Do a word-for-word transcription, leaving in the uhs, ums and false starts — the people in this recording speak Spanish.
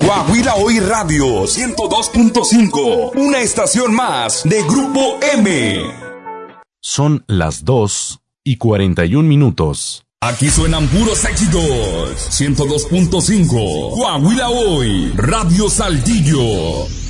Coahuila Hoy Radio ciento dos punto cinco, una estación más de Grupo M. Son las dos y cuarenta y un minutos. Aquí suenan puros éxitos. ciento dos punto cinco, Coahuila Hoy, Radio Saltillo.